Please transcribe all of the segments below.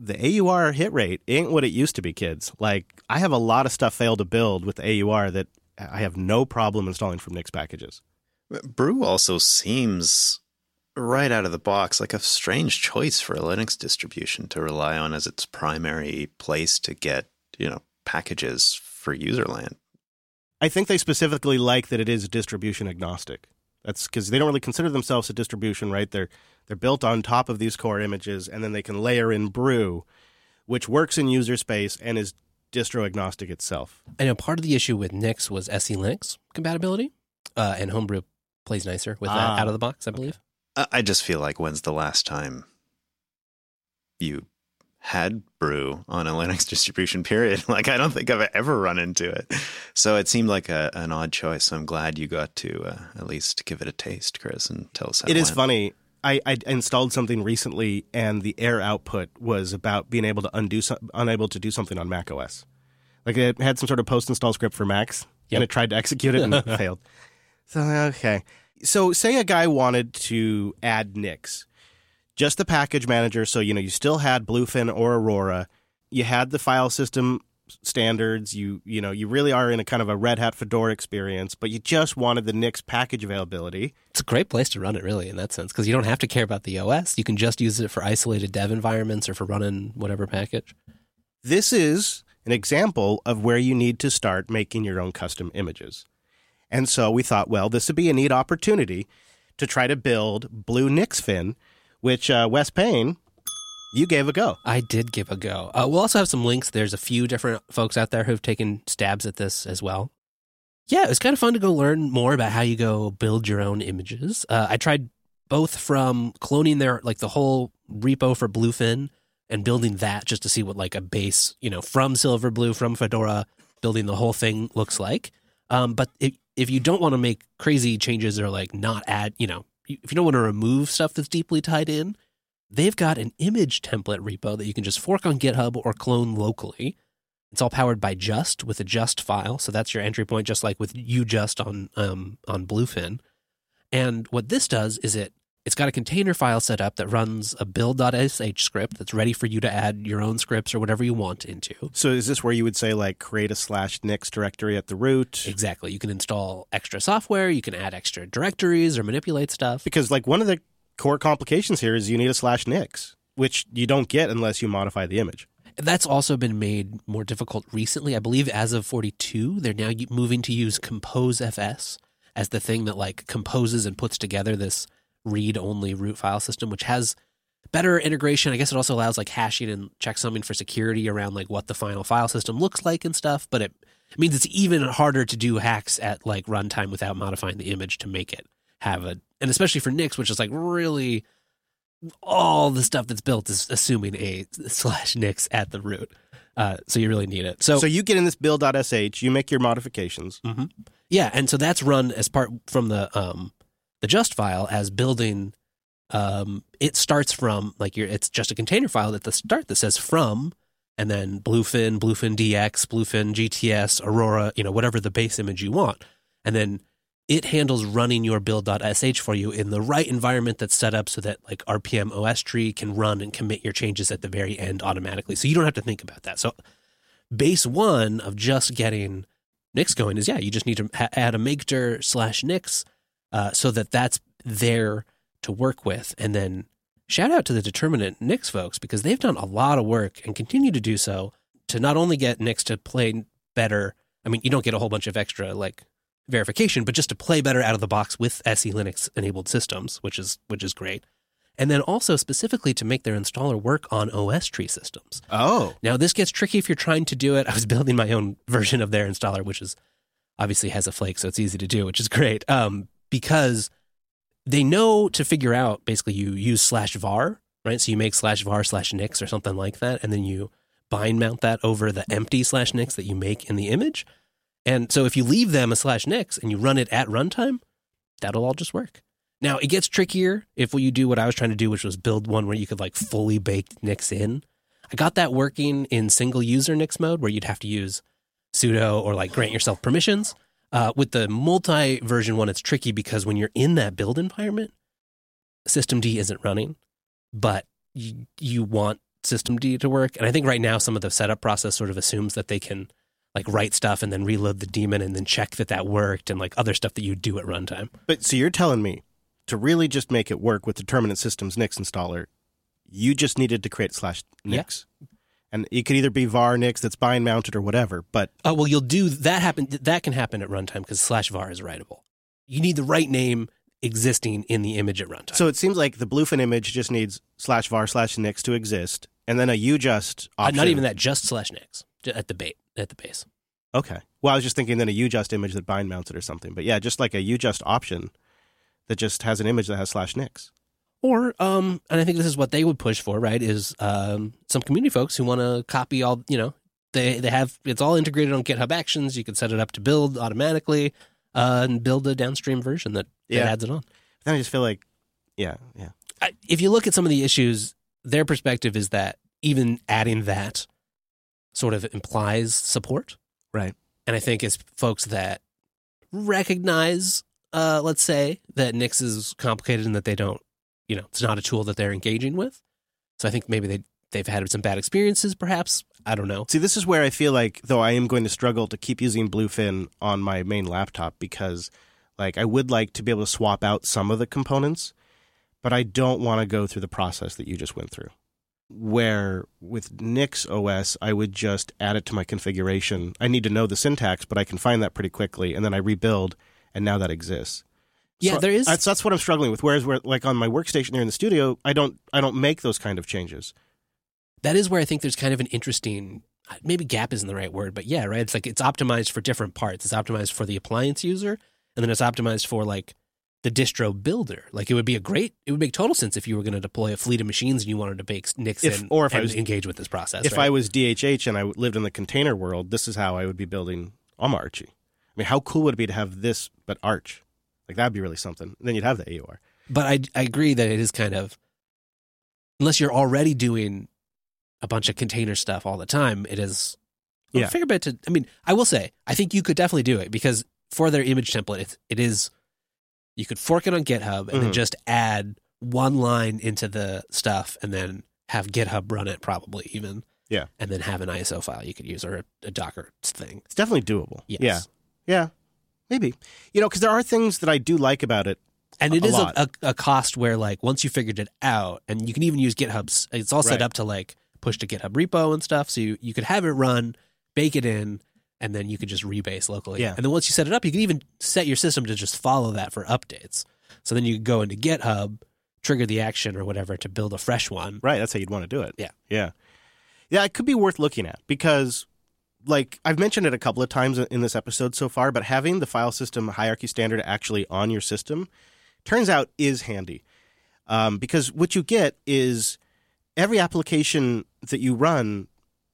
the AUR hit rate ain't what it used to be, kids. Like, I have a lot of stuff fail to build with the AUR that I have no problem installing from Nix packages. Brew also seems right out of the box like a strange choice for a Linux distribution to rely on as its primary place to get, packages for userland. I think they specifically like that it is distribution agnostic. That's because they don't really consider themselves a distribution, right? They're built on top of these core images, and then they can layer in Brew, which works in user space and is distro agnostic itself. I know part of the issue with Nix was SE Linux compatibility, and Homebrew plays nicer with that out of the box, I believe. I just feel like when's the last time you had Brew on a Linux distribution, period? Like, I don't think I've ever run into it. So it seemed like an odd choice. So I'm glad you got to at least give it a taste, Chris, and tell us how it is went. Funny. I installed something recently, and the error output was about being able to unable to do something on Mac OS. Like, it had some sort of post-install script for Macs, and it tried to execute it, and it failed. So, okay. So say a guy wanted to add Nix. Just the package manager, so you still had Bluefin or Aurora. You had the file system standards. You really are in a kind of a Red Hat Fedora experience, but you just wanted the Nix package availability. It's a great place to run it, really, in that sense, because you don't have to care about the OS. You can just use it for isolated dev environments or for running whatever package. This is an example of where you need to start making your own custom images. And so we thought, well, this would be a neat opportunity to try to build Blue Nixfin, which Wes Payne, you gave a go. I did give a go. We'll also have some links. There's a few different folks out there who've taken stabs at this as well. Yeah, it was kind of fun to go learn more about how you go build your own images. I tried both from cloning the whole repo for Bluefin and building that just to see what like a base, from Silverblue, from Fedora, building the whole thing looks like. But if you don't want to make crazy changes or like not add, if you don't want to remove stuff that's deeply tied in, they've got an image template repo that you can just fork on GitHub or clone locally. It's all powered by Just with a Just file. So that's your entry point, just like with UJust on Bluefin. And what this does is it's got a container file set up that runs a build.sh script that's ready for you to add your own scripts or whatever you want into. So is this where you would say, like, create a /nix directory at the root? Exactly. You can install extra software. You can add extra directories or manipulate stuff. Because, like, one of the core complications here is you need a /nix, which you don't get unless you modify the image. That's also been made more difficult recently. I believe as of 42, they're now moving to use ComposeFS as the thing that, like, composes and puts together this read-only root file system, which has better integration. I guess it also allows like hashing and checksumming for security around like what the final file system looks like and stuff, but it means it's even harder to do hacks at like runtime without modifying the image to make it have and especially for Nix, which is like really all the stuff that's built is assuming a /nix at the root. So you really need it. So you get in this build.sh, you make your modifications. Mm-hmm. Yeah, and so that's run as part from the Just file as building. It starts from it's just a container file at the start that says from, and then Bluefin, Bluefin DX, Bluefin GTS, Aurora, whatever the base image you want, and then it handles running your build.sh for you in the right environment that's set up so that like RPM OS tree can run and commit your changes at the very end automatically. So you don't have to think about that. So base one of just getting Nix going is, you just need to add a makedir /nix so that's there to work with. And then shout out to the Determinant Nix folks, because they've done a lot of work and continue to do so to not only get Nix to play better. I mean, you don't get a whole bunch of extra like verification, but just to play better out of the box with SE Linux enabled systems, which is great. And then also specifically to make their installer work on OS tree systems. Oh. Now this gets tricky if you're trying to do it. I was building my own version of their installer, which is obviously has a flake, so it's easy to do, which is great. Because they know to figure out, basically you use /var, right? So you make /var /nix or something like that, and then you bind mount that over the empty /nix that you make in the image. And so if you leave them a /nix and you run it at runtime, that'll all just work. Now, it gets trickier if you do what I was trying to do, which was build one where you could like fully bake Nix in. I got that working in single user Nix mode where you'd have to use sudo or like grant yourself permissions. With the multi-version one, it's tricky because when you're in that build environment, systemd isn't running, but you want systemd to work. And I think right now some of the setup process sort of assumes that they can like write stuff and then reload the daemon and then check that worked and like other stuff that you do at runtime. But so you're telling me to really just make it work with Determinate Systems Nix installer, you just needed to create /Nix. Yeah. And it could either be var Nix that's bind mounted or whatever, but... Oh, well, you'll do that that can happen at runtime because /var is writable. You need the right name existing in the image at runtime. So it seems like the Bluefin image just needs /var/Nix to exist, and then a ujust option... not even that, just /Nix at the base. Okay. Well, I was just thinking then a ujust image that bind mounted or something. But yeah, just like a ujust option that just has an image that has /Nix. Or, and I think this is what they would push for, right, is some community folks who want to copy all, they have, it's all integrated on GitHub Actions. You can set it up to build automatically and build a downstream version that adds it on. Then I just feel like, yeah. If you look at some of the issues, their perspective is that even adding that sort of implies support. Right. And I think it's folks that recognize, let's say, that Nix is complicated and that they don't, it's not a tool that they're engaging with. So I think maybe they've had some bad experiences, perhaps. I don't know. See, this is where I feel like, though, I am going to struggle to keep using Bluefin on my main laptop because, like, I would like to be able to swap out some of the components, but I don't want to go through the process that you just went through. Where with Nix OS, I would just add it to my configuration. I need to know the syntax, but I can find that pretty quickly, and then I rebuild, and now that exists. Yeah, so there is. That's what I'm struggling with. Whereas, like on my workstation here in the studio, I don't make those kind of changes. That is where I think there's kind of an interesting, maybe gap isn't the right word, but yeah, right. It's like it's optimized for different parts. It's optimized for the appliance user, and then it's optimized for like the distro builder. Like it would make total sense if you were going to deploy a fleet of machines and you wanted to bake Nix in or if I was engage with this process. If I was DHH and I lived in the container world, this is how I would be building Alma Archie. I mean, how cool would it be to have this but Arch? Like that'd be really something. Then you'd have the AUR. But I agree that it is kind of, unless you're already doing a bunch of container stuff all the time, it is a fair bit to, I mean, I will say, I think you could definitely do it because for their image template, it is, you could fork it on GitHub and then just add one line into the stuff and then have GitHub run it probably even. Yeah. And then have an ISO file you could use or a Docker thing. It's definitely doable. Yes. Yeah. Maybe. Because there are things that I do like about it. And it is a cost where like once you figured it out and you can even use GitHub's, it's all set up to like push to GitHub repo and stuff. So you could have it run, bake it in, and then you could just rebase locally. Yeah. And then once you set it up, you can even set your system to just follow that for updates. So then you could go into GitHub, trigger the action or whatever to build a fresh one. Right. That's how you'd want to do it. Yeah. Yeah. Yeah, it could be worth looking at because, like, I've mentioned it a couple of times in this episode so far, but having the file system hierarchy standard actually on your system turns out is handy because what you get is every application that you run,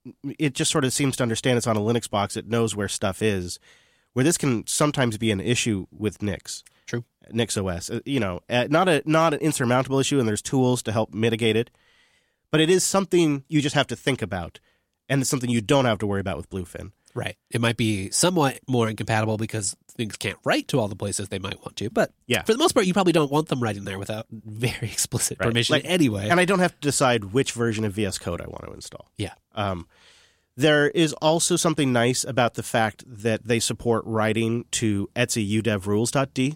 it just sort of seems to understand it's on a Linux box. It knows where stuff is, where this can sometimes be an issue with Nix. True. Nix OS. Not an insurmountable issue, and there's tools to help mitigate it. But it is something you just have to think about, and it's something you don't have to worry about with Bluefin. Right. It might be somewhat more incompatible because things can't write to all the places they might want to. But for the most part, you probably don't want them writing there without very explicit permission anyway. And I don't have to decide which version of VS Code I want to install. Yeah. There is also something nice about the fact that they support writing to Etsy udevrules.d.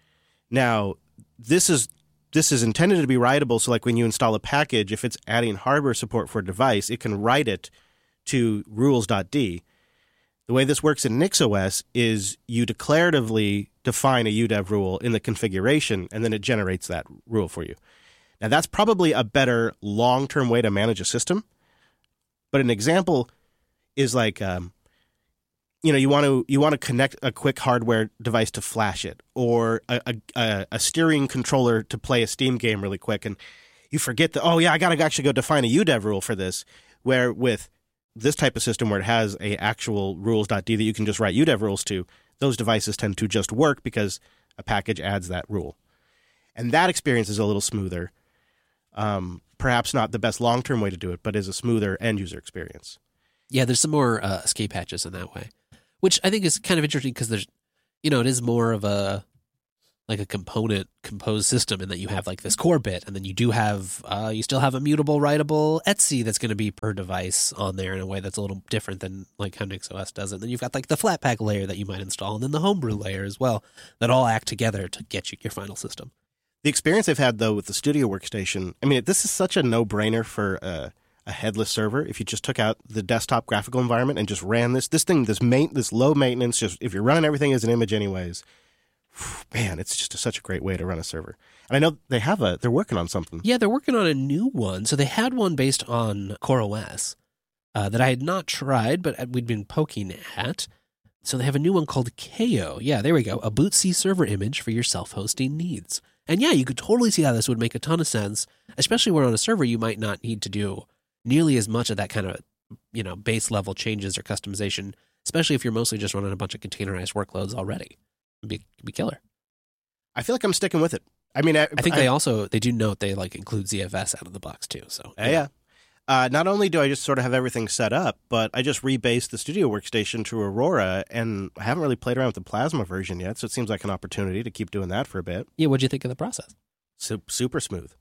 Now, this is intended to be writable, so like when you install a package, if it's adding hardware support for a device, it can write it to rules.d. The way this works in NixOS is you declaratively define a udev rule in the configuration, and then it generates that rule for you. Now, that's probably a better long-term way to manage a system, but an example is like you want to connect a quick hardware device to flash it, or a steering controller to play a Steam game really quick, and you forget that, I got to actually go define a udev rule for this, where with this type of system where it has a actual rules.d that you can just write udev rules to, those devices tend to just work because a package adds that rule. And that experience is a little smoother. Perhaps not the best long-term way to do it, but is a smoother end-user experience. Yeah, there's some more escape hatches in that way, which I think is kind of interesting because there's, it is more of a like a component composed system, in that you have like this core bit, and then you do have you still have a mutable writable etc that's going to be per device on there in a way that's a little different than like how NixOS does it. And then you've got like the Flatpak layer that you might install, and then the Homebrew layer as well, that all act together to get you your final system. The experience I've had, though, with the Studio Workstation, I mean, this is such a no-brainer for a headless server. If you just took out the desktop graphical environment and just ran this low maintenance, just if you're running everything as an image anyways, man, it's just such a great way to run a server. And I know they're working on something. Yeah, they're working on a new one. So they had one based on CoreOS that I had not tried, but we'd been poking at. So they have a new one called KO. Yeah, there we go. A bootc server image for your self-hosting needs. And yeah, you could totally see how this would make a ton of sense, especially where on a server you might not need to do nearly as much of that kind of, base level changes or customization, especially if you're mostly just running a bunch of containerized workloads already. It'd be killer. I feel like I'm sticking with it. I mean, I think they do note they like include ZFS out of the box too. So yeah. Not only do I just sort of have everything set up, but I just rebased the Studio Workstation to Aurora, and I haven't really played around with the Plasma version yet, so it seems like an opportunity to keep doing that for a bit. Yeah, what'd you think of the process? Super smooth.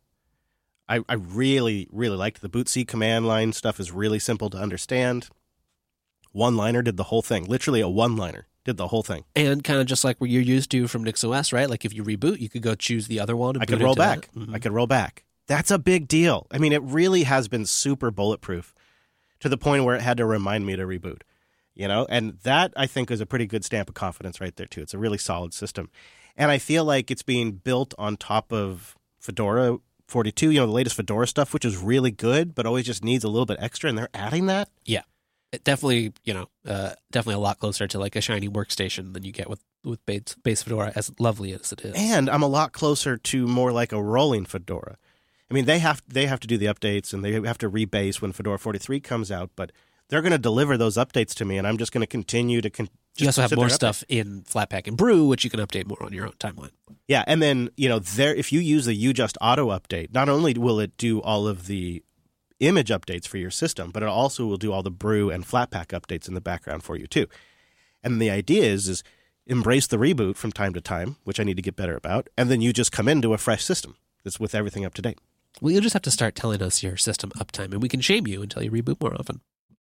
I really, really liked the bootc command line stuff. Is really simple to understand. One-liner did the whole thing. Literally a one-liner did the whole thing. And kind of just like what you're used to from NixOS, right? Like if you reboot, you could go choose the other one. And I could roll back. Mm-hmm. I could roll back. That's a big deal. I mean, it really has been super bulletproof to the point where it had to remind me to reboot, and that I think is a pretty good stamp of confidence right there too. It's a really solid system. And I feel like it's being built on top of Fedora 42, the latest Fedora stuff, which is really good, but always just needs a little bit extra. And they're adding that. Yeah, it definitely, definitely a lot closer to like a shiny workstation than you get with base Fedora, as lovely as it is. And I'm a lot closer to more like a rolling Fedora. I mean, they have to do the updates, and they have to rebase when Fedora 43 comes out, but they're going to deliver those updates to me, and I'm just going to continue to you also have more stuff in Flatpak and Brew, which you can update more on your own timeline. Yeah, and then, if you use the UJust Auto update, not only will it do all of the image updates for your system, but it also will do all the Brew and Flatpak updates in the background for you, too. And the idea is embrace the reboot from time to time, which I need to get better about, and then you just come into a fresh system that's with everything up to date. Well, you'll just have to start telling us your system uptime, and we can shame you until you reboot more often.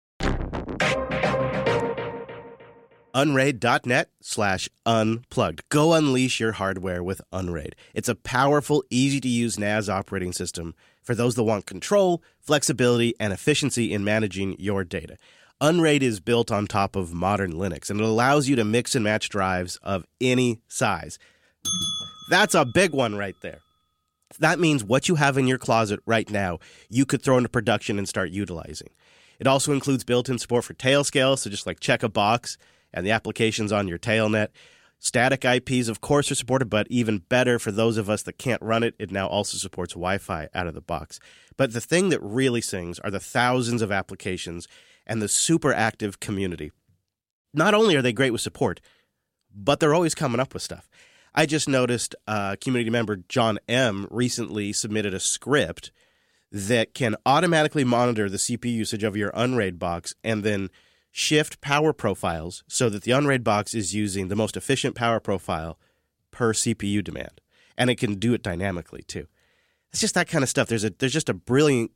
Unraid.net/unplugged. Go unleash your hardware with Unraid. It's a powerful, easy-to-use NAS operating system for those that want control, flexibility, and efficiency in managing your data. Unraid is built on top of modern Linux, and it allows you to mix and match drives of any size. That's a big one right there. That means what you have in your closet right now, you could throw into production and start utilizing. It also includes built-in support for Tailscale, so just like check a box, and the applications on your Tailnet. Static IPs, of course, are supported, but even better for those of us that can't run it, it now also supports Wi-Fi out of the box. But the thing that really sings are the thousands of applications and the super active community. Not only are they great with support, but they're always coming up with stuff. I just noticed community member John M. recently submitted a script that can automatically monitor the CPU usage of your Unraid box and then shift power profiles so that the Unraid box is using the most efficient power profile per CPU demand. And it can do it dynamically, too. It's just that kind of stuff. There's just a brilliant,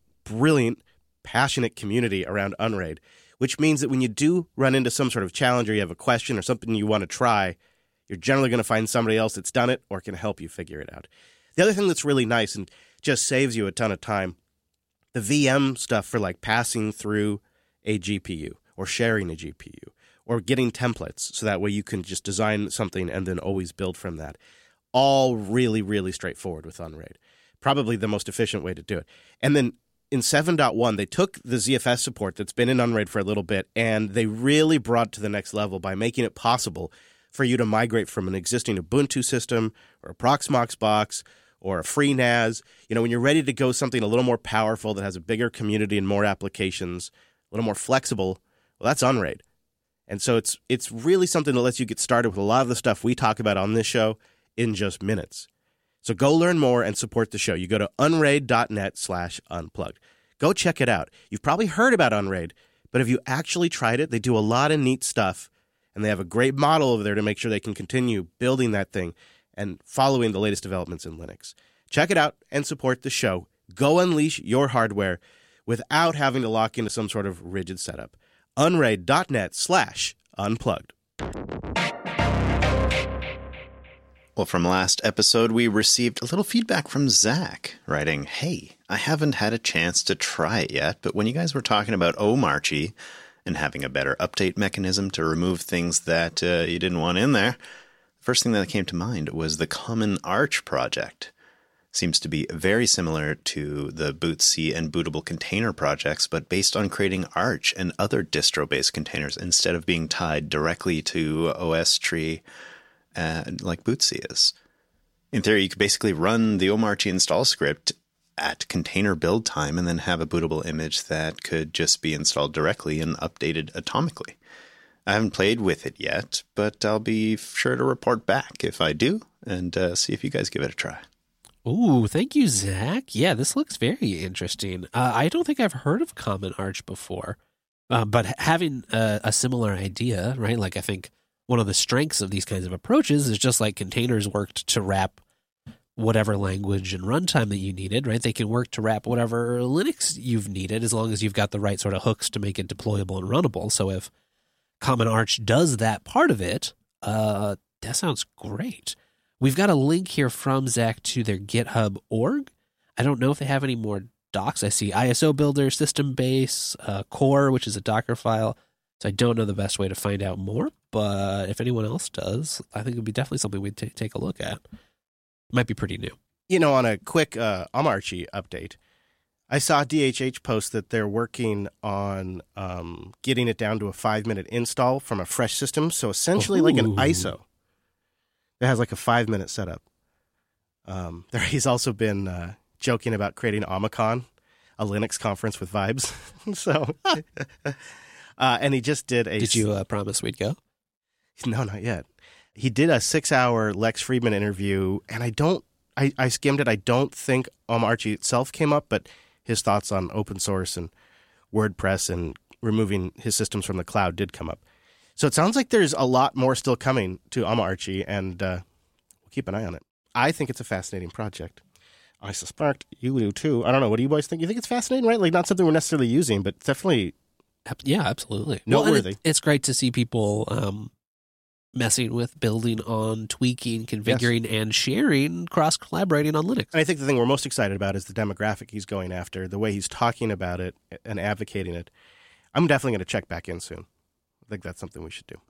passionate community around Unraid, which means that when you do run into some sort of challenge or you have a question or something you want to try, you're generally going to find somebody else that's done it or can help you figure it out. The other thing that's really nice and just saves you a ton of time, the VM stuff for like passing through a GPU or sharing a GPU or getting templates so that way you can just design something and then always build from that. All really, really straightforward with Unraid. Probably the most efficient way to do it. And then in 7.1, they took the ZFS support that's been in Unraid for a little bit and they really brought it to the next level by making it possible for you to migrate from an existing Ubuntu system or a Proxmox box or a free NAS. When you're ready to go something a little more powerful that has a bigger community and more applications, a little more flexible, well, that's Unraid. And so it's really something that lets you get started with a lot of the stuff we talk about on this show in just minutes. So go learn more and support the show. You go to unraid.net/unplugged. Go check it out. You've probably heard about Unraid, but have you actually tried it? They do a lot of neat stuff. And they have a great model over there to make sure they can continue building that thing and following the latest developments in Linux. Check it out and support the show. Go unleash your hardware without having to lock into some sort of rigid setup. Unraid.net/unplugged. Well, from last episode, we received a little feedback from Zach, writing, "Hey, I haven't had a chance to try it yet, but when you guys were talking about Omarchy and having a better update mechanism to remove things that you didn't want in there, the first thing that came to mind was the Common Arch project. Seems to be very similar to the bootc and bootable container projects, but based on creating Arch and other distro-based containers instead of being tied directly to OS tree like bootc is. In theory, you could basically run the Omarchy install script at container build time and then have a bootable image that could just be installed directly and updated atomically. I haven't played with it yet, but I'll be sure to report back if I do and see if you guys give it a try." Ooh, thank you, Zach. Yeah, this looks very interesting. I don't think I've heard of Common Arch before, but having a similar idea, right? Like, I think one of the strengths of these kinds of approaches is just like containers worked to wrap whatever language and runtime that you needed, right? They can work to wrap whatever Linux you've needed as long as you've got the right sort of hooks to make it deployable and runnable. So if Common Arch does that part of it, that sounds great. We've got a link here from Zach to their GitHub org. I don't know if they have any more docs. I see ISO Builder, System Base, Core, which is a Docker file. So I don't know the best way to find out more, but if anyone else does, I think it would be definitely something we'd take a look at. Might be pretty new. You know, on a quick Omarchy update, I saw DHH post that they're working on getting it down to a 5-minute install from a fresh system. So essentially like an ISO. It has like a 5-minute setup. He's also been joking about creating Omicon, a Linux conference with vibes. So, and he just did a... Did you promise we'd go? No, not yet. He did a 6-hour Lex Friedman interview, and I skimmed it. I don't think Omarchy itself came up, but his thoughts on open source and WordPress and removing his systems from the cloud did come up. So it sounds like there's a lot more still coming to Omarchy, and we'll keep an eye on it. I think it's a fascinating project. I suspect you do too. I don't know. What do you boys think? You think it's fascinating, right? Like, not something we're necessarily using, but definitely... Yeah, absolutely. Noteworthy. Well, it's great to see people messing with, building on, tweaking, configuring, and sharing, cross-collaborating on Linux. And I think the thing we're most excited about is the demographic he's going after, the way he's talking about it and advocating it. I'm definitely going to check back in soon. I think that's something we should do.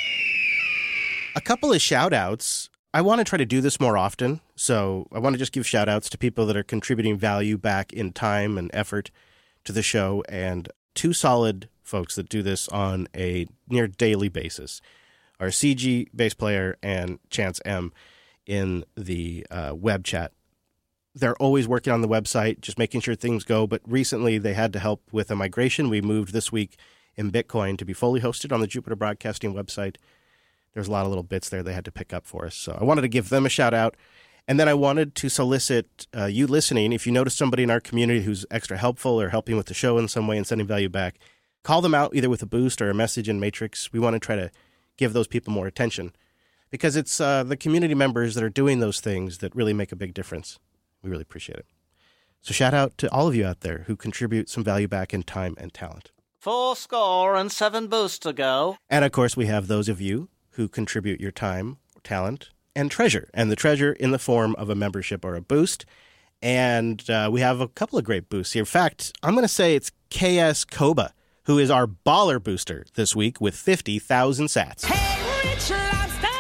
A couple of shout-outs. I want to try to do this more often, so I want to just give shout-outs to people that are contributing value back in time and effort to the show, and two solid folks that do this on a near daily basis are CG bass player and Chance M in the web chat. They're always working on the website, just making sure things go, but recently they had to help with a migration. We moved this week in Bitcoin to be fully hosted on the Jupiter Broadcasting website. There's a lot of little bits there they had to pick up for us. So I wanted to give them a shout out. And then I wanted to solicit you listening. If you notice somebody in our community who's extra helpful or helping with the show in some way and sending value back, call them out either with a boost or a message in Matrix. We want to try to give those people more attention because it's the community members that are doing those things that really make a big difference. We really appreciate it. So shout out to all of you out there who contribute some value back in time and talent. 407 boosts to go. And of course, we have those of you who contribute your time, talent, and treasure. And the treasure in the form of a membership or a boost. And we have a couple of great boosts here. In fact, I'm going to say it's KS Koba, who is our baller booster this week with 50,000 sats. Hey, Rich Lobster!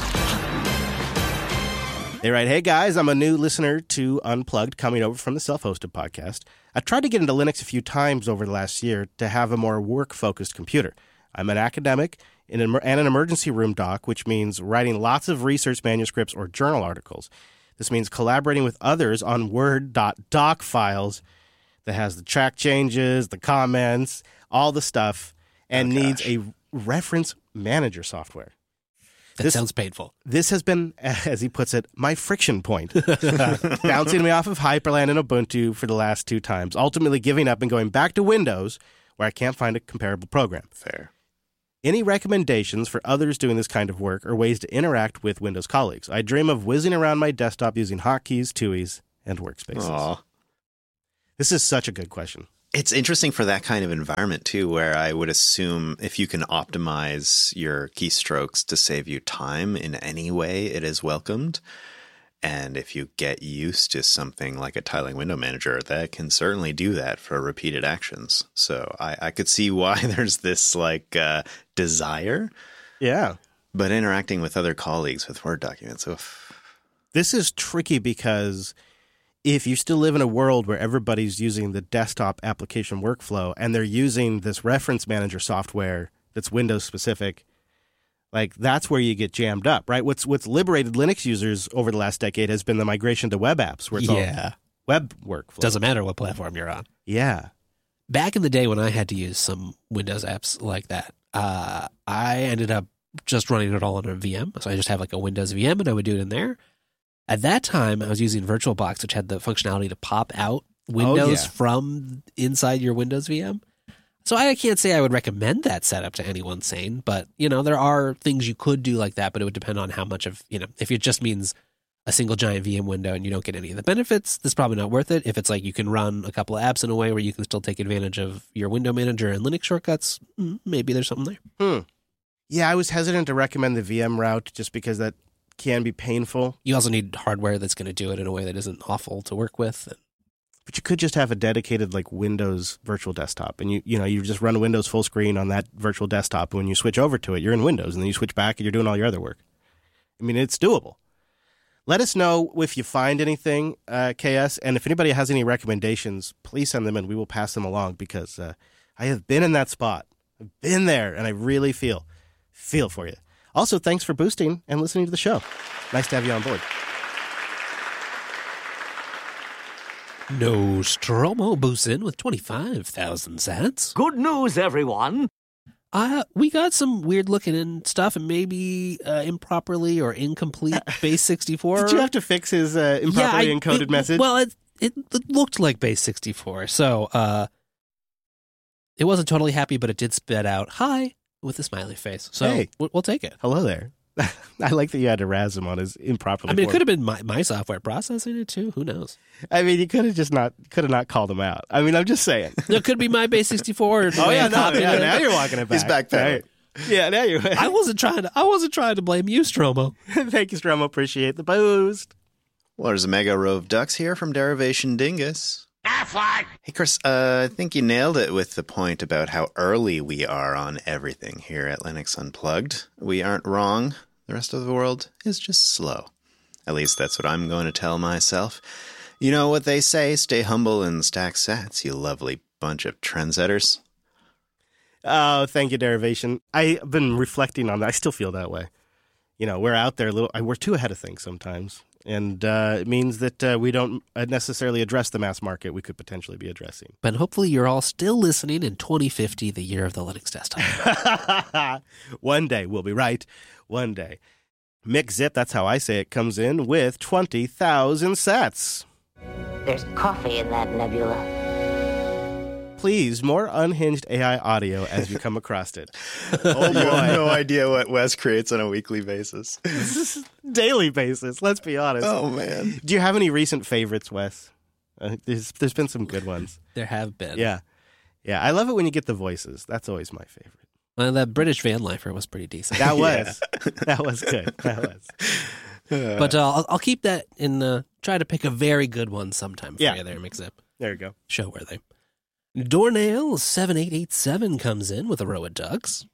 They write, "Hey guys, I'm a new listener to Unplugged, coming over from the self-hosted podcast. I've tried to get into Linux a few times over the last year to have a more work-focused computer. I'm an academic and an emergency room doc, which means writing lots of research manuscripts or journal articles. This means collaborating with others on Word.doc files that has the track changes, the comments, all the stuff, and needs a reference manager software. This sounds painful. This has been, as he puts it, my friction point, bouncing me off of Hyperland and Ubuntu for the last 2 times, ultimately giving up and going back to Windows, where I can't find a comparable program. Fair. Any recommendations for others doing this kind of work or ways to interact with Windows colleagues? I dream of whizzing around my desktop using hotkeys, TUIs, and workspaces. Aw. This is such a good question. It's interesting for that kind of environment, too, where I would assume if you can optimize your keystrokes to save you time in any way, it is welcomed. And if you get used to something like a tiling window manager, that can certainly do that for repeated actions. So I could see why there's this desire. Yeah. But interacting with other colleagues with Word documents, oof. This is tricky because if you still live in a world where everybody's using the desktop application workflow and they're using this reference manager software that's Windows specific, like that's where you get jammed up, right? What's liberated Linux users over the last decade has been the migration to web apps where it's all web workflow. Doesn't matter what platform you're on. Yeah. Back in the day when I had to use some Windows apps like that, I ended up just running it all on a VM. So I just have like a Windows VM and I would do it in there. At that time, I was using VirtualBox, which had the functionality to pop out Windows from inside your Windows VM. So I can't say I would recommend that setup to anyone sane, but, there are things you could do like that, but it would depend on how much of, if it just means a single giant VM window and you don't get any of the benefits, that's probably not worth it. If it's like you can run a couple of apps in a way where you can still take advantage of your window manager and Linux shortcuts, maybe there's something there. Yeah, I was hesitant to recommend the VM route just because that can be painful. You also need hardware that's going to do it in a way that isn't awful to work with. But you could just have a dedicated Windows virtual desktop, and you just run Windows full screen on that virtual desktop. And when you switch over to it, you're in Windows, and then you switch back, and you're doing all your other work. I mean, it's doable. Let us know if you find anything, KS, and if anybody has any recommendations, please send them, and we will pass them along because I have been in that spot. I've been there, and I really feel for you. Also, thanks for boosting and listening to the show. Nice to have you on board. Nostromo boosts in with 25,000 sats. Good news, everyone. We got some weird looking and stuff and maybe improperly or incomplete base 64. Did you have to fix his improperly encoded message? Well, it looked like base 64. So it wasn't totally happy, but it did spit out hi with a smiley face. So hey, we'll take it. Hello there. I like that you had to razz him on his improperly. I mean, it could have been my software processing it too. Who knows? I mean, you could have not called him out. I mean, I'm just saying. It could be my base 64. Now you're walking it back. He's backpedaling. Yeah, now you're. I wasn't trying to blame you, Stromo. Thank you, Stromo. Appreciate the boost. Well, there's a mega row of ducks here from Derivation Dingus. Hey, Chris, I think you nailed it with the point about how early we are on everything here at Linux Unplugged. We aren't wrong. The rest of the world is just slow. At least that's what I'm going to tell myself. You know what they say, stay humble and stack sats, you lovely bunch of trendsetters. Oh, thank you, Derivation. I've been reflecting on that. I still feel that way. We're out there we're too ahead of things sometimes. And it means that we don't necessarily address the mass market we could potentially be addressing. But hopefully you're all still listening in 2050, the year of the Linux desktop. One day, we'll be right. One day. Mick Zip, that's how I say it, comes in with 20,000 sats. There's coffee in that nebula. Please, more unhinged AI audio as you come across it. Oh, boy. You have no idea what Wes creates on a weekly basis. Daily basis, let's be honest. Oh, man. Do you have any recent favorites, Wes? There's been some good ones. There have been. Yeah. I love it when you get the voices. That's always my favorite. Well, that British van lifer was pretty decent. That was. That was good. That was. But I'll keep that in, try to pick a very good one sometime for you there, McZip. There you go. Show worthy. Doornail 7887 comes in with a row of ducks.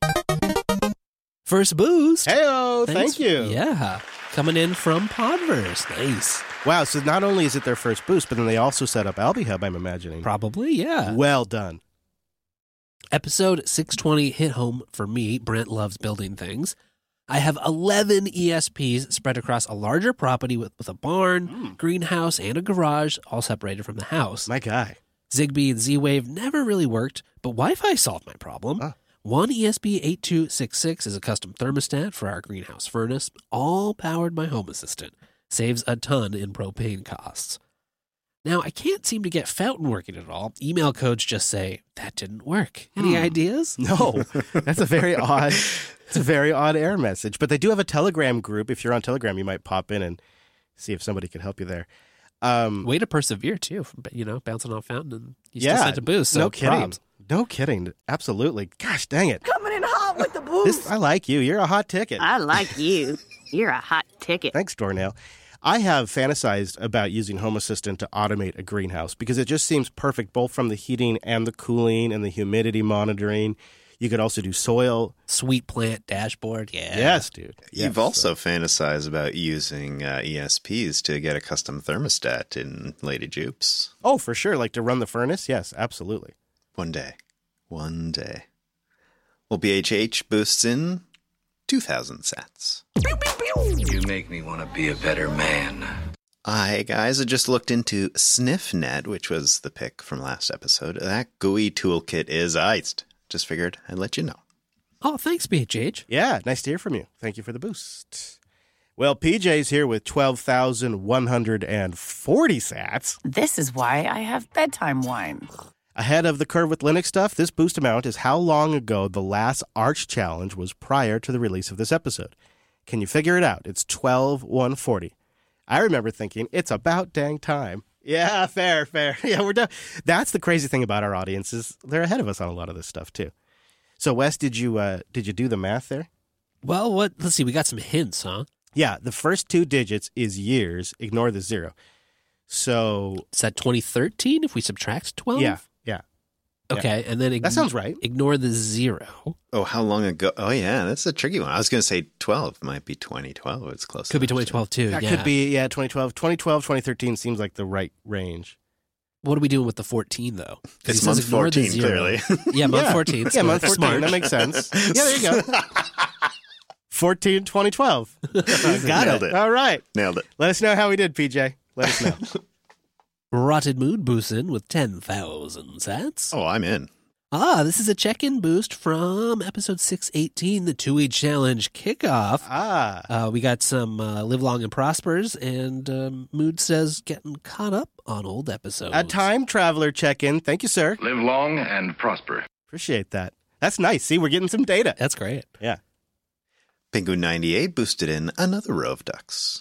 First boost. Heyo, thank you. Yeah. Coming in from Podverse. Nice. Wow, so not only is it their first boost, but then they also set up AlbiHub, I'm imagining. Probably, yeah. Well done. Episode 620 hit home for me. Brent loves building things. I have 11 ESPs spread across a larger property with a barn, greenhouse, and a garage, all separated from the house. My guy. Zigbee and Z-Wave never really worked, but Wi-Fi solved my problem. One ESP8266 is a custom thermostat for our greenhouse furnace, all powered by Home Assistant. Saves a ton in propane costs. Now, I can't seem to get Fountain working at all. Email codes just say, that didn't work. Any ideas? No, that's a very odd. It's a very odd error message. But they do have a Telegram group. If you're on Telegram, you might pop in and see if somebody could help you there. Way to persevere, too. Bouncing off Fountain, and you still sent a boost. So no kidding. props. No kidding. Absolutely. Gosh, dang it. Coming in hot with the boost. I like you. You're a hot ticket. I like you. You're a hot ticket. Thanks, Dornail. I have fantasized about using Home Assistant to automate a greenhouse because it just seems perfect both from the heating and the cooling and the humidity monitoring. You could also do soil. Sweet plant dashboard. Yeah. Yes, dude. You've also fantasized about using ESPs to get a custom thermostat in Lady Jupes. Oh, for sure. Like to run the furnace? Yes, absolutely. One day. Well, BHH boosts in 2,000 sats. You make me want to be a better man. Hi, guys. I just looked into SniffNet, which was the pick from last episode. That GUI toolkit is iced. Just figured I'd let you know. Oh, thanks, BHH. Yeah, nice to hear from you. Thank you for the boost. Well, PJ's here with 12,140 sats. This is why I have bedtime wine. Ahead of the curve with Linux stuff, this boost amount is how long ago the last Arch challenge was prior to the release of this episode. Can you figure it out? It's 12,140. I remember thinking, it's about dang time. Yeah, fair. Yeah, we're done. That's the crazy thing about our audiences. They're ahead of us on a lot of this stuff, too. So, Wes, did you do the math there? Well, let's see. We got some hints, huh? Yeah, the first two digits is years. Ignore the zero. So... Is that 2013 if we subtract 12? Yeah. Okay, and then that sounds right. Ignore the zero. Oh, how long ago? Oh, yeah, that's a tricky one. I was going to say 12. Might be 2012. It's close. Could be 2012, too. That yeah. could be, 2012. 2013 seems like the right range. What are we doing with the 14, though? It's month 14, clearly. Yeah, month 14. Yeah, month 14. Smart. That makes sense. Yeah, there you go. 14, 2012. You got Nailed it. All right. Nailed it. Let us know how we did, PJ. Let us know. Rotted Mood boosts in with 10,000 sats. Oh, I'm in. This is a check-in boost from episode 618, the 2-week challenge kickoff. We got some Live Long and Prospers, and Mood says getting caught up on old episodes. A time traveler check-in. Thank you, sir. Live long and prosper. Appreciate that. That's nice. See, we're getting some data. That's great. Yeah. Penguin 98 boosted in another row of ducks.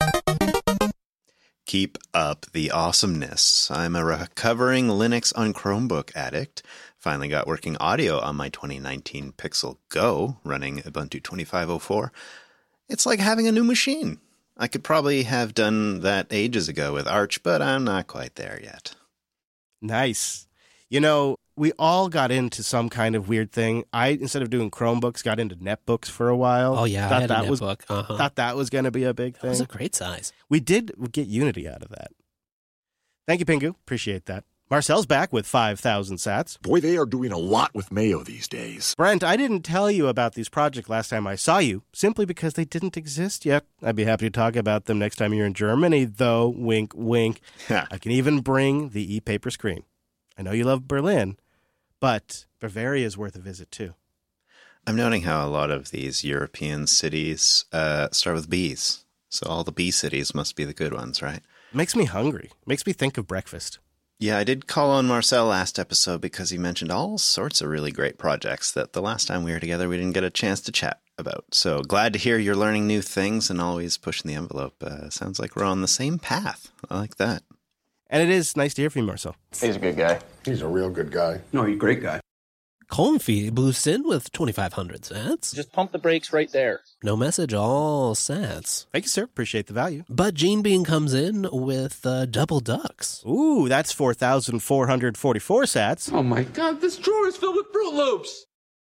Keep up the awesomeness. I'm a recovering Linux on Chromebook addict. Finally got working audio on my 2019 Pixel Go running Ubuntu 25.04. It's like having a new machine. I could probably have done that ages ago with Arch, but I'm not quite there yet. Nice. You know, we all got into some kind of weird thing. I, instead of doing Chromebooks, got into netbooks for a while. Oh, yeah. I had a netbook. Thought that was going to be a big thing. That was a great size. We did get Unity out of that. Thank you, Pingu. Appreciate that. Marcel's back with 5,000 sats. Boy, they are doing a lot with Mayo these days. Brent, I didn't tell you about these projects last time I saw you, simply because they didn't exist yet. I'd be happy to talk about them next time you're in Germany, though. Wink, wink. I can even bring the e-paper screen. I know you love Berlin, but Bavaria is worth a visit, too. I'm noting how a lot of these European cities start with B's. So all the B cities must be the good ones, right? Makes me hungry. Makes me think of breakfast. Yeah, I did call on Marcel last episode because he mentioned all sorts of really great projects that the last time we were together we didn't get a chance to chat about. So glad to hear you're learning new things and always pushing the envelope. Sounds like we're on the same path. I like that. And it is nice to hear from you, Marcel. He's a good guy. He's a real good guy. No, he's a great guy. Comfy boosts in with 2,500 sats. Just pump the brakes right there. No message, all sats. Thank you, sir. Appreciate the value. But Gene Bean comes in with double ducks. Ooh, that's 4,444 sats. Oh my God, this drawer is filled with Fruit Loops.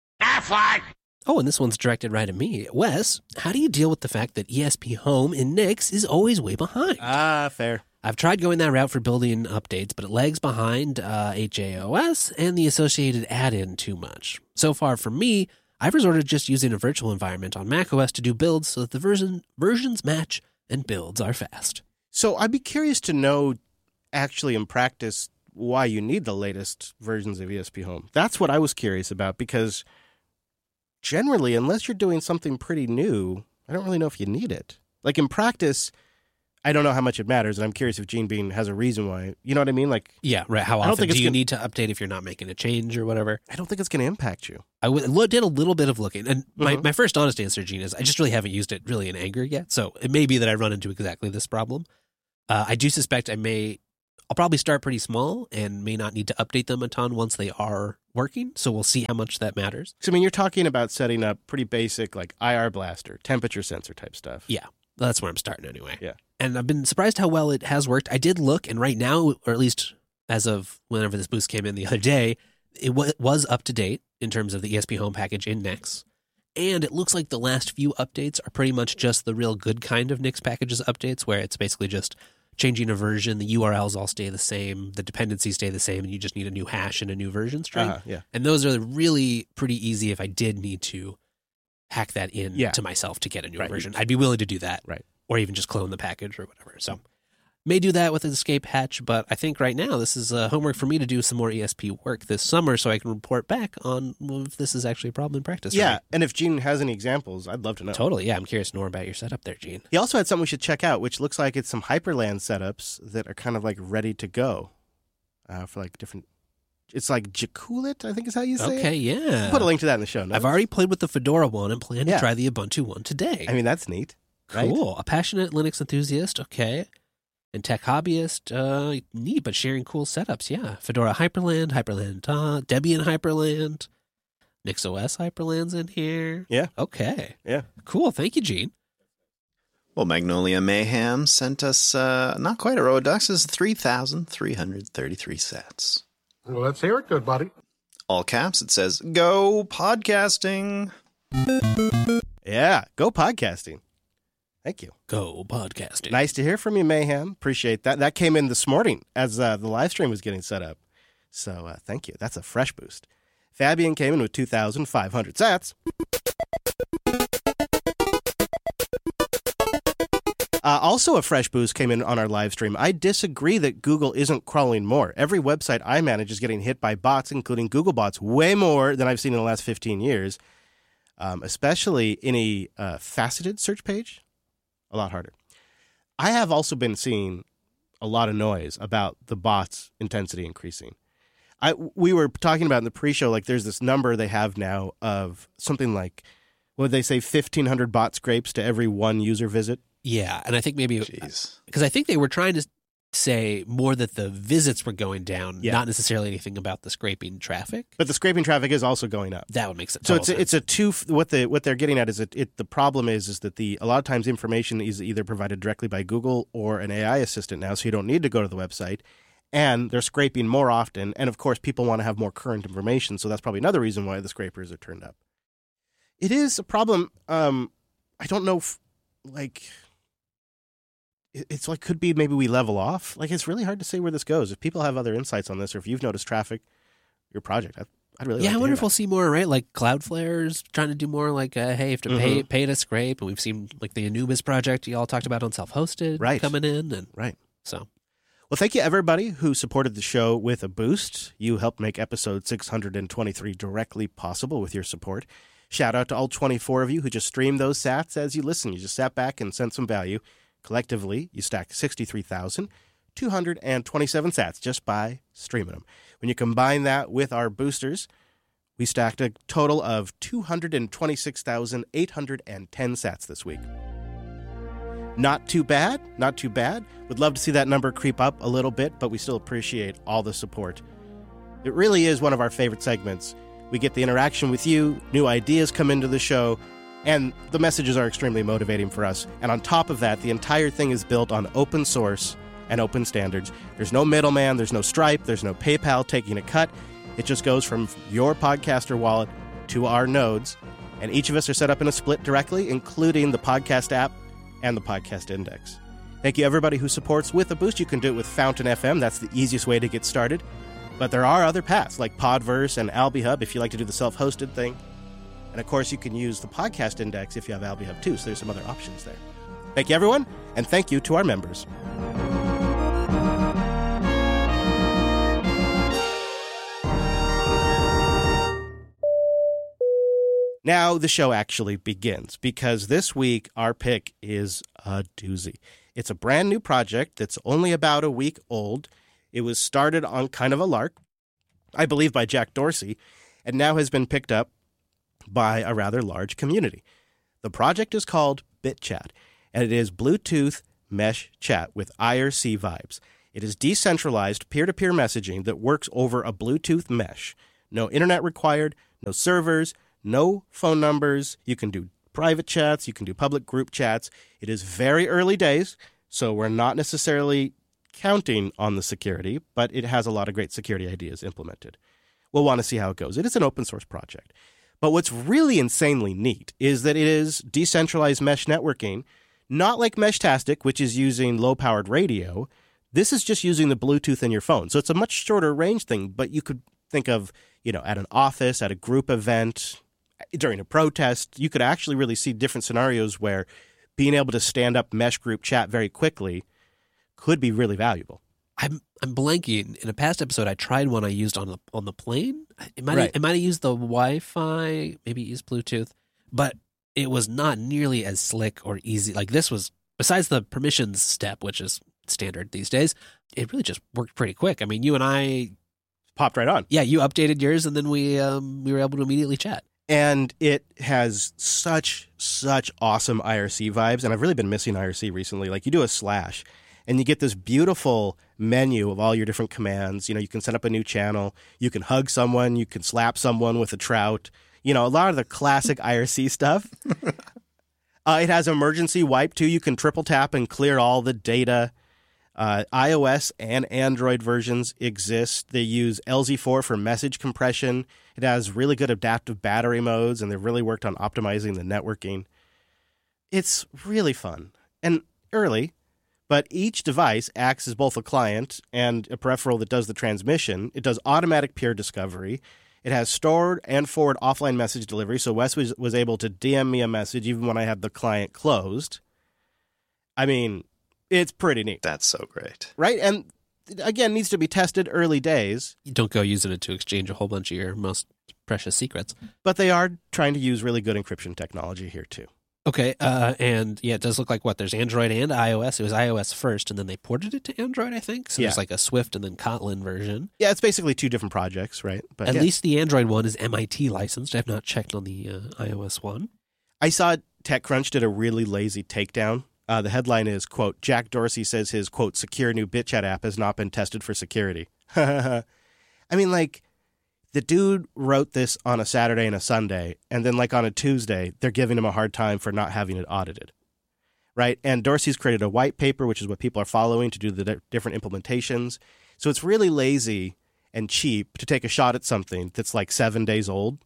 Oh, and this one's directed right at me. Wes, how do you deal with the fact that ESP Home in Nix is always way behind? Fair. I've tried going that route for building updates, but it lags behind HAOS and the associated add-in too much. So far for me, I've resorted to just using a virtual environment on macOS to do builds so that the versions match and builds are fast. So I'd be curious to know, actually in practice, why you need the latest versions of ESP Home. That's what I was curious about, because generally, unless you're doing something pretty new, I don't really know if you need it. Like in practice, I don't know how much it matters, and I'm curious if Gene Bean has a reason why. You know what I mean? Like, Yeah, right. How I don't often think do it's you gonna- need to update if you're not making a change or whatever? I don't think it's going to impact you. I did a little bit of looking, and my first honest answer, Gene, is I just really haven't used it really in anger yet. So it may be that I run into exactly this problem. I do suspect I'll probably start pretty small and may not need to update them a ton once they are working. So we'll see how much that matters. So, I mean, you're talking about setting up pretty basic, like IR blaster, temperature sensor type stuff. Yeah, that's where I'm starting anyway. Yeah. And I've been surprised how well it has worked. I did look, and right now, or at least as of whenever this boost came in the other day, it was up to date in terms of the ESP home package in Nix. And it looks like the last few updates are pretty much just the real good kind of Nix packages updates, where it's basically just changing a version, the URLs all stay the same, the dependencies stay the same, and you just need a new hash and a new version string. Yeah. And those are really pretty easy if I did need to hack that in Yeah. to myself to get a new Right. version. I'd be willing to do that. Right. Or even just clone the package or whatever. So may do that with an escape hatch, but I think right now this is homework for me to do some more ESP work this summer so I can report back on if this is actually a problem in practice. for Yeah, me. and if Gene has any examples, I'd love to know. Totally. Yeah, I'm curious to know more about your setup there, Gene. He also had something we should check out, which looks like it's some Hyperland setups that are kind of like ready to go for like different. It's like Jakulit, I think is how you say it. Okay, yeah. We'll put a link to that in the show notes. I've already played with the Fedora one and plan to Yeah. try the Ubuntu one today. I mean, that's neat. Right? Cool. A passionate Linux enthusiast. Okay. And tech hobbyist. Neat, but sharing cool setups. Yeah. Fedora Hyperland, Hyperland Debian Hyperland, NixOS Hyperland's in here. Yeah. Okay. Yeah. Cool. Thank you, Gene. Well, Magnolia Mayhem sent us not quite a row of ducks, it's 3,333 sats. Well, let's hear it, good buddy. All caps, it says, "Go podcasting." Yeah, go podcasting. Thank you. Go podcasting. Nice to hear from you, Mayhem. Appreciate that. That came in this morning as the live stream was getting set up. So thank you. That's a fresh boost. Fabian came in with 2,500 sats. Also a fresh boost came in on our live stream. I disagree that Google isn't crawling more. Every website I manage is getting hit by bots, including Google bots, way more than I've seen in the last 15 years, especially in a faceted search page. A lot harder. I have also been seeing a lot of noise about the bots' intensity increasing. We were talking about in the pre-show, like there's this number they have now of something like, what would they say, 1,500 bot scrapes to every one user visit? Yeah. And I think maybe, Jeez. because I think they were trying to say more that the visits were going down, Yeah. not necessarily anything about the scraping traffic. But the scraping traffic is also going up. That would make sense. So it's a two. What they're getting at is the problem is that a lot of times information is either provided directly by Google or an AI assistant now, so you don't need to go to the website, and they're scraping more often. And of course, people want to have more current information, so that's probably another reason why the scrapers are turned up. It is a problem. I don't know, it's like could be maybe we level off. Like it's really hard to say where this goes. If people have other insights on this, or if you've noticed traffic, your project, I'd really like I to wonder hear if we'll see more, right? Like Cloudflare's trying to do more like, hey, you have to pay to scrape. And we've seen like the Anubis project you all talked about on self-hosted Right. coming in. And Right. so, Well, thank you, everybody who supported the show with a boost. You helped make episode 623 directly possible with your support. Shout out to all 24 of you who just streamed those sats as you listen. You just sat back and sent some value. Collectively, you stacked 63,227 sats just by streaming them. When you combine that with our boosters, we stacked a total of 226,810 sats this week. Not too bad, not too bad. Would love to see that number creep up a little bit, but we still appreciate all the support. It really is one of our favorite segments. We get the interaction with you, new ideas come into the show, and the messages are extremely motivating for us. And on top of that, the entire thing is built on open source and open standards. There's no middleman, there's no Stripe, there's no PayPal taking a cut. It just goes from your podcaster wallet to our nodes, and each of us are set up in a split directly, including the podcast app and the podcast index. Thank you, everybody who supports with a boost. You can do it with Fountain FM. That's the easiest way to get started. But there are other paths like Podverse and AlbiHub if you like to do the self-hosted thing. And of course, you can use the podcast index if you have AlbiHub too. So there's some other options there. Thank you, everyone. And thank you to our members. Now the show actually begins, because this week our pick is a doozy. It's a brand new project that's only about a week old. It was started on kind of a lark, I believe by Jack Dorsey, and now has been picked up by a rather large community. The project is called BitChat, and it is Bluetooth mesh chat with IRC vibes. It is decentralized peer-to-peer messaging that works over a Bluetooth mesh. No internet required, no servers, no phone numbers. You can do private chats, you can do public group chats. It is very early days, so we're not necessarily counting on the security, but it has a lot of great security ideas implemented. We'll want to see how it goes. It is an open source project. But what's really insanely neat is that it is decentralized mesh networking, not like Meshtastic, which is using low-powered radio. This is just using the Bluetooth in your phone. So it's a much shorter range thing, but you could think of, at an office, at a group event, during a protest, you could actually really see different scenarios where being able to stand up mesh group chat very quickly could be really valuable. I'm blanking. In a past episode, I tried one I used on the plane. It might have used the Wi-Fi, maybe it used Bluetooth, but it was not nearly as slick or easy. Like this was, besides the permissions step, which is standard these days, it really just worked pretty quick. I mean, you and I popped right on. Yeah, you updated yours, and then we were able to immediately chat. And it has such awesome IRC vibes, and I've really been missing IRC recently. Like you do a / and you get this beautiful menu of all your different commands. You can set up a new channel, you can hug someone, you can slap someone with a trout. A lot of the classic IRC stuff. It has emergency wipe too. You can triple tap and clear all the data. iOS and Android versions exist. They use LZ4 for message compression. It has really good adaptive battery modes, and they've really worked on optimizing the networking. It's really fun and early, but each device acts as both a client and a peripheral that does the transmission. It does automatic peer discovery. It has stored and forward offline message delivery, so Wes was able to DM me a message even when I had the client closed. I mean, it's pretty neat. That's so great. Right? And again, needs to be tested early days. You don't go using it to exchange a whole bunch of your most precious secrets. But they are trying to use really good encryption technology here too. Okay, and yeah, it does look like there's Android and iOS. It was iOS first, and then they ported it to Android, I think. So there's like a Swift and then Kotlin version. Yeah, it's basically two different projects, right? But At least the Android one is MIT licensed. I've not checked on the iOS one. I saw TechCrunch did a really lazy takedown. The headline is, quote, Jack Dorsey says his, quote, secure new BitChat app has not been tested for security. I mean, the dude wrote this on a Saturday and a Sunday, and then on a Tuesday, they're giving him a hard time for not having it audited, right? And Dorsey's created a white paper, which is what people are following to do the different implementations. So it's really lazy and cheap to take a shot at something that's 7 days old.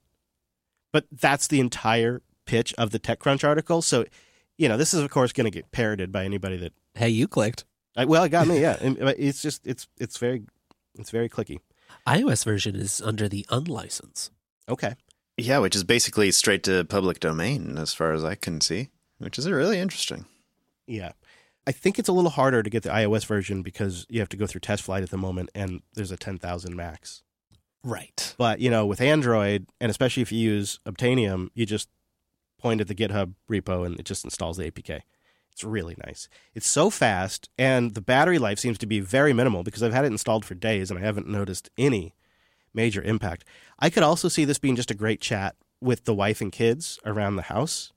But that's the entire pitch of the TechCrunch article. So, this is, of course, going to get parroted by anybody that... Hey, you clicked. It got me, yeah. It's just, it's very clicky. iOS version is under the unlicense. Okay. Yeah, which is basically straight to public domain as far as I can see, which is really interesting. Yeah. I think it's a little harder to get the iOS version because you have to go through TestFlight at the moment, and there's a 10,000 max. Right. But, with Android, and especially if you use Obtainium, you just point at the GitHub repo and it just installs the APK. It's really nice. It's so fast, and the battery life seems to be very minimal because I've had it installed for days and I haven't noticed any major impact. I could also see this being just a great chat with the wife and kids around the house.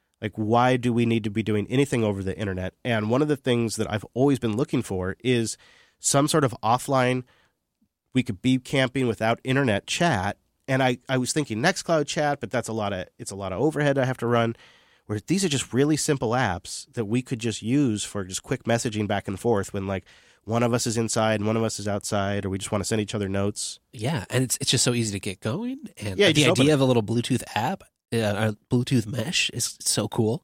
Why do we need to be doing anything over the internet? And one of the things that I've always been looking for is some sort of offline, we could be camping without internet chat. And I was thinking Nextcloud chat, but it's a lot of overhead I have to run. Where these are just really simple apps that we could just use for just quick messaging back and forth when one of us is inside and one of us is outside, or we just want to send each other notes. Yeah, and it's just so easy to get going. And yeah, the idea of a little Bluetooth app, a Bluetooth mesh, is so cool.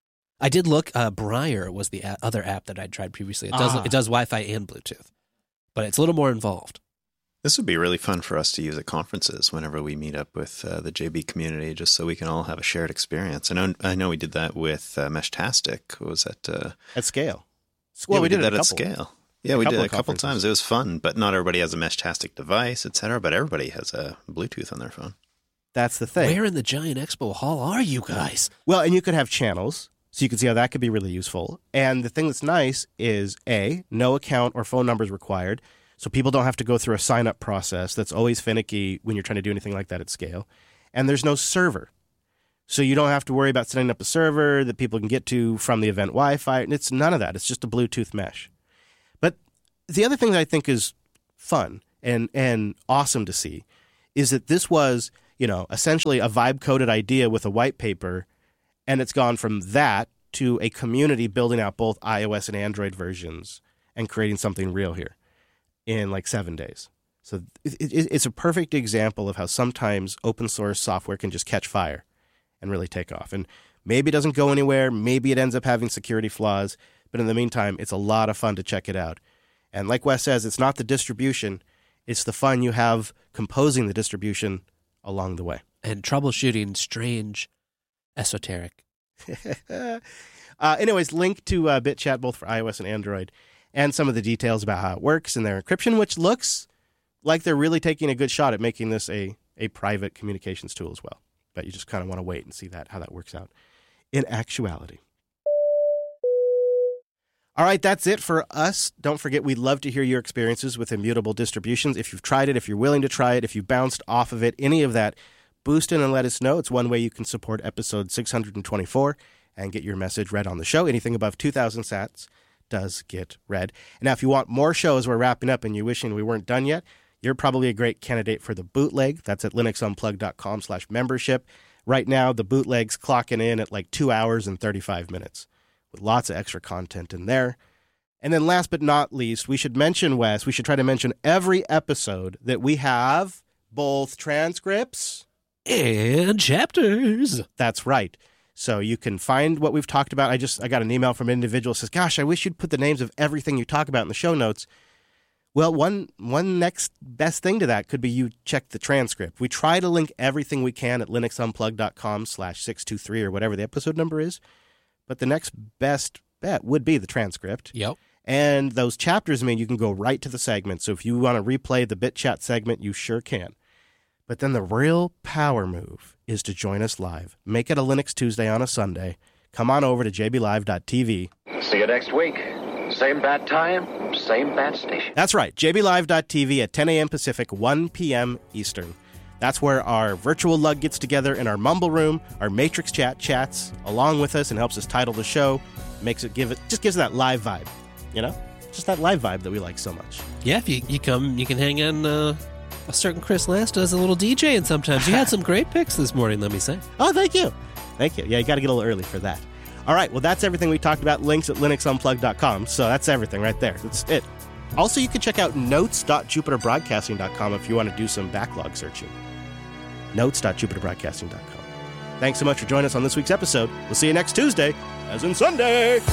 I did look. Briar was the other app that I'd tried previously. It does Wi-Fi and Bluetooth, but it's a little more involved. This would be really fun for us to use at conferences whenever we meet up with the JB community, just so we can all have a shared experience. I know we did that with Meshtastic. Was at scale? Well, we did that at scale. Yeah, we did it a couple times. It was fun, but not everybody has a Meshtastic device, etc. But everybody has a Bluetooth on their phone. That's the thing. Where in the giant expo hall are you guys? Well, and you could have channels. So you can see how that could be really useful. And the thing that's nice is, A, no account or phone numbers required. So people don't have to go through a sign-up process that's always finicky when you're trying to do anything like that at scale. And there's no server. So you don't have to worry about setting up a server that people can get to from the event Wi-Fi. And it's none of that. It's just a Bluetooth mesh. But the other thing that I think is fun and awesome to see is that this was, essentially a vibe-coded idea with a white paper. And it's gone from that to a community building out both iOS and Android versions and creating something real here in like 7 days. So it's a perfect example of how sometimes open source software can just catch fire and really take off. And maybe it doesn't go anywhere. Maybe it ends up having security flaws. But in the meantime, it's a lot of fun to check it out. And like Wes says, it's not the distribution. It's the fun you have composing the distribution along the way. And troubleshooting strange, esoteric. Anyways, link to BitChat both for iOS and Android and some of the details about how it works and their encryption, which looks like they're really taking a good shot at making this a private communications tool as well. But you just kind of want to wait and see how that works out in actuality. All right, that's it for us. Don't forget, we'd love to hear your experiences with immutable distributions. If you've tried it, if you're willing to try it, if you bounced off of it, any of that, boost in and let us know. It's one way you can support episode 624 and get your message read on the show. Anything above 2,000 sats does get read. And now, if you want more shows, we're wrapping up and you're wishing we weren't done yet, you're probably a great candidate for the bootleg. That's at linuxunplugged.com/membership. Right now, the bootleg's clocking in at like 2 hours and 35 minutes with lots of extra content in there. And then last but not least, we should mention, Wes, we should try to mention every episode that we have both transcripts and chapters. That's right. So you can find what we've talked about. I got an email from an individual who says, gosh, I wish you'd put the names of everything you talk about in the show notes. Well, one next best thing to that could be you check the transcript. We try to link everything we can at linuxunplugged.com/623 or whatever the episode number is. But the next best bet would be the transcript. Yep. And those chapters mean you can go right to the segment. So if you want to replay the BitChat segment, you sure can. But then the real power move is to join us live. Make it a Linux Tuesday on a Sunday. Come on over to jblive.tv. See you next week. Same bat time, same bat station. That's right, jblive.tv at 10 a.m. Pacific, 1 p.m. Eastern. That's where our virtual lug gets together in our mumble room. Our Matrix chat chats along with us and helps us title the show. Just gives it that live vibe, Just that live vibe that we like so much. Yeah, if you come, you can hang on a certain Chris Last does a little DJ, and sometimes you had some great picks this morning, let me say. Oh, thank you. Yeah, you got to get a little early for that. All right, well, that's everything we talked about. Links at linuxunplugged.com. So that's everything right there. That's it. Also, you can check out notes.jupiterbroadcasting.com if you want to do some backlog searching. Notes.jupiterbroadcasting.com. Thanks so much for joining us on this week's episode. We'll see you next Tuesday, as in Sunday.